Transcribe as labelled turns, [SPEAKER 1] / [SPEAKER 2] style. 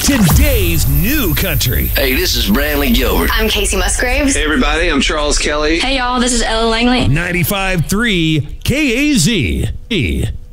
[SPEAKER 1] Today's new country.
[SPEAKER 2] Hey, this is Brantley Gilbert.
[SPEAKER 3] I'm Casey Musgraves.
[SPEAKER 4] Hey, everybody, I'm Charles Kelly.
[SPEAKER 5] Hey, y'all, this is Ella Langley.
[SPEAKER 1] 95.3 KAZ.